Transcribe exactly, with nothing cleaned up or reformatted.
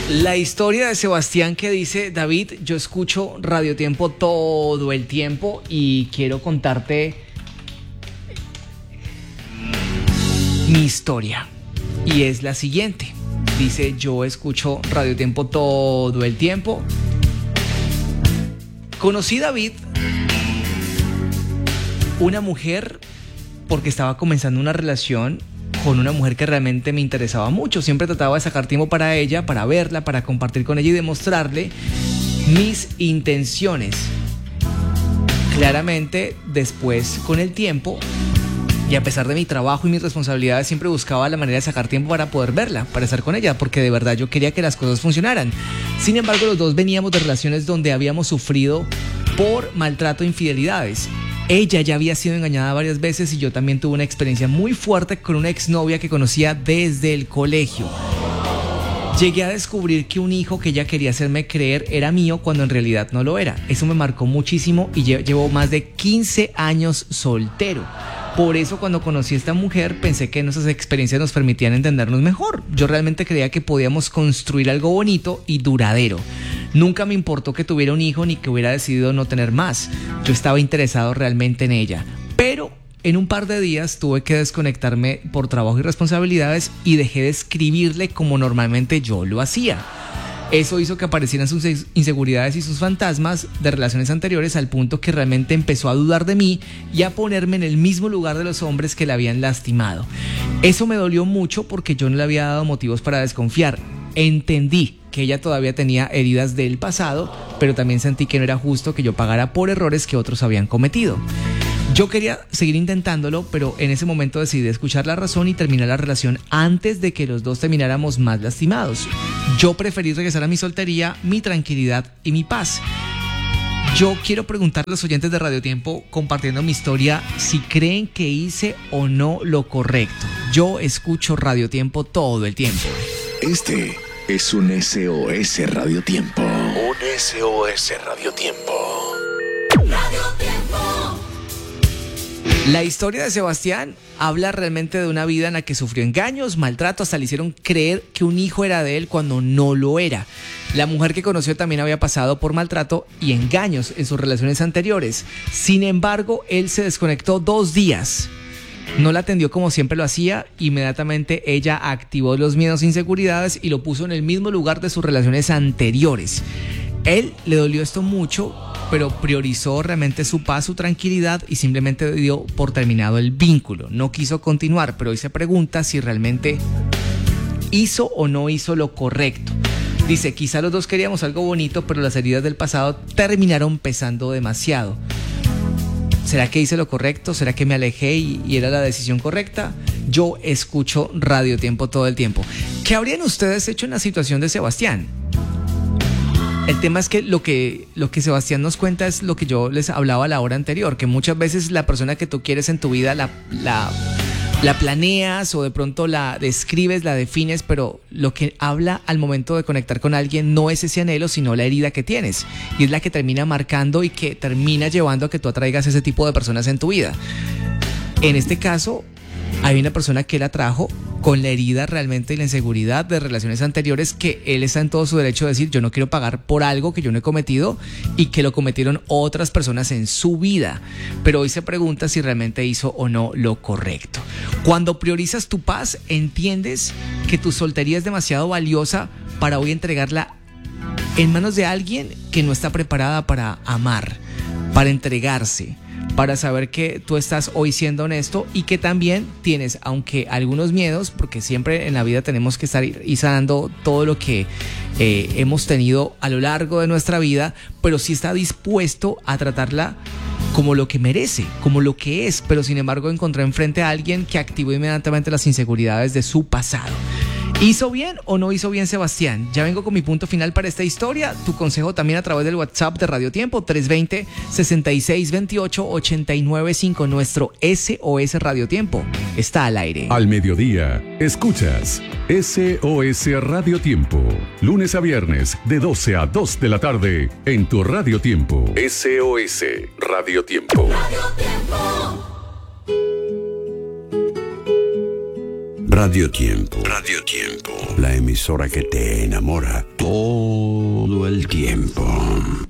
La historia de Sebastián, que dice: David, yo escucho Radio Tiempo todo el tiempo y quiero contarte mi historia. Y es la siguiente. Dice: yo escucho Radio Tiempo todo el tiempo. Conocí a David, una mujer, porque estaba comenzando una relación con una mujer que realmente me interesaba mucho. Siempre trataba de sacar tiempo para ella, para verla, para compartir con ella y demostrarle mis intenciones. Claramente, después, con el tiempo, y a pesar de mi trabajo y mis responsabilidades, siempre buscaba la manera de sacar tiempo para poder verla, para estar con ella, porque de verdad yo quería que las cosas funcionaran. Sin embargo, los dos veníamos de relaciones donde habíamos sufrido por maltrato e infidelidades. Ella ya había sido engañada varias veces y yo también tuve una experiencia muy fuerte con una exnovia que conocía desde el colegio. Llegué a descubrir que un hijo que ella quería hacerme creer era mío cuando en realidad no lo era. Eso me marcó muchísimo y llevo más de quince años soltero. Por eso, cuando conocí a esta mujer, pensé que nuestras experiencias nos permitían entendernos mejor. Yo realmente creía que podíamos construir algo bonito y duradero. Nunca me importó que tuviera un hijo ni que hubiera decidido no tener más. Yo estaba interesado realmente en ella. Pero en un par de días tuve que desconectarme por trabajo y responsabilidades y dejé de escribirle como normalmente yo lo hacía. Eso hizo que aparecieran sus inseguridades y sus fantasmas de relaciones anteriores, al punto que realmente empezó a dudar de mí y a ponerme en el mismo lugar de los hombres que la habían lastimado. Eso me dolió mucho porque yo no le había dado motivos para desconfiar. Entendí que ella todavía tenía heridas del pasado, pero también sentí que no era justo que yo pagara por errores que otros habían cometido. Yo quería seguir intentándolo, pero en ese momento decidí escuchar la razón y terminar la relación antes de que los dos termináramos más lastimados. Yo preferí regresar a mi soltería, mi tranquilidad y mi paz. Yo quiero preguntar a los oyentes de Radio Tiempo, compartiendo mi historia, si creen que hice o no lo correcto. Yo escucho Radio Tiempo todo el tiempo. Este es un S O S Radio Tiempo. Un S O S Radio Tiempo. Radio Tiempo. La historia de Sebastián habla realmente de una vida en la que sufrió engaños, maltrato, hasta le hicieron creer que un hijo era de él cuando no lo era. La mujer que conoció también había pasado por maltrato y engaños en sus relaciones anteriores. Sin embargo, él se desconectó dos días. No la atendió como siempre lo hacía. Inmediatamente ella activó los miedos e inseguridades y lo puso en el mismo lugar de sus relaciones anteriores. Él le dolió esto mucho, pero priorizó realmente su paz, su tranquilidad y simplemente dio por terminado el vínculo. No quiso continuar, pero hoy se pregunta si realmente hizo o no hizo lo correcto. Dice: quizá los dos queríamos algo bonito, pero las heridas del pasado terminaron pesando demasiado. ¿Será que hice lo correcto? ¿Será que me alejé y, y era la decisión correcta? Yo escucho Radio Tiempo todo el tiempo. ¿Qué habrían ustedes hecho en la situación de Sebastián? El tema es que lo que lo que Sebastián nos cuenta es lo que yo les hablaba a la hora anterior, que muchas veces la persona que tú quieres en tu vida la, la, la planeas o de pronto la describes, la defines, pero lo que habla al momento de conectar con alguien no es ese anhelo, sino la herida que tienes. Y es la que termina marcando y que termina llevando a que tú atraigas ese tipo de personas en tu vida. En este caso, hay una persona que él atrajo con la herida realmente y la inseguridad de relaciones anteriores, que él está en todo su derecho de decir: yo no quiero pagar por algo que yo no he cometido y que lo cometieron otras personas en su vida. Pero hoy se pregunta si realmente hizo o no lo correcto. Cuando priorizas tu paz, entiendes que tu soltería es demasiado valiosa para hoy entregarla en manos de alguien que no está preparada para amar, para entregarse, para saber que tú estás hoy siendo honesto y que también tienes, aunque algunos miedos, porque siempre en la vida tenemos que estar y sanando todo lo que eh, hemos tenido a lo largo de nuestra vida, pero sí está dispuesto a tratarla como lo que merece, como lo que es, pero sin embargo encontró enfrente a alguien que activó inmediatamente las inseguridades de su pasado. ¿Hizo bien o no hizo bien Sebastián? Ya vengo con mi punto final para esta historia. Tu consejo también a través del WhatsApp de Radio Tiempo, tres dos cero, seis seis dos ocho, ocho nueve cinco. Nuestro S O S Radio Tiempo está al aire. Al mediodía, escuchas S O S Radio Tiempo. Lunes a viernes, de doce a dos de la tarde, en tu Radio Tiempo. S O S Radio Tiempo. Radio Tiempo. Radio Tiempo. Radio Tiempo. La emisora que te enamora todo el tiempo.